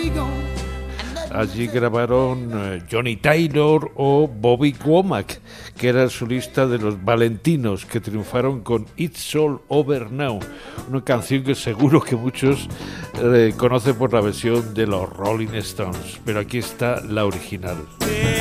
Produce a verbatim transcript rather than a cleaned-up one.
Allí grabaron Johnny Taylor o Bobby Womack, que era el solista de los Valentinos, que triunfaron con It's All Over Now, una canción que seguro que muchos eh, conocen por la versión de los Rolling Stones, pero aquí está la original.